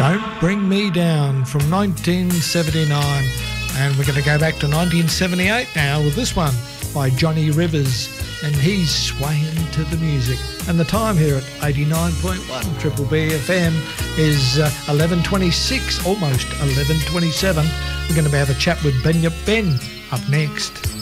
Don't Bring Me Down from 1979. And we're going to go back to 1978 now with this one by Johnny Rivers, and he's swaying to the music. And the time here at 89.1 Triple B FM is 11:26, almost 11:27. We're going to have a chat with Ben up next.